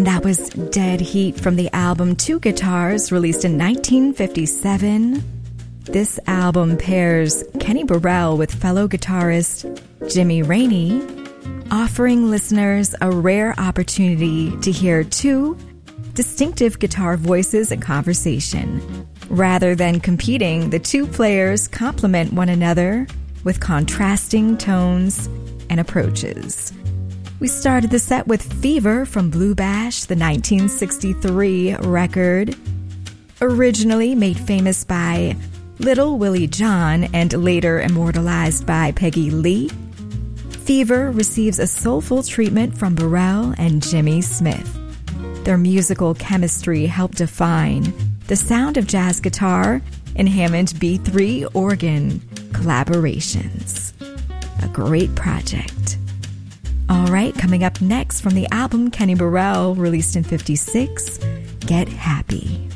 And that was Dead Heat from the album Two Guitars, released in 1957. This album pairs Kenny Burrell with fellow guitarist Jimmy Rainey, offering listeners a rare opportunity to hear two distinctive guitar voices in conversation. Rather than competing, the two players complement one another with contrasting tones and approaches. We started the set with Fever from Blue Bash, the 1963 record. Originally made famous by Little Willie John and later immortalized by Peggy Lee, Fever receives a soulful treatment from Burrell and Jimmy Smith. Their musical chemistry helped define the sound of jazz guitar and Hammond B3 organ collaborations. A great project. All right, coming up next from the album Kenny Burrell, released in '56, Get Happy.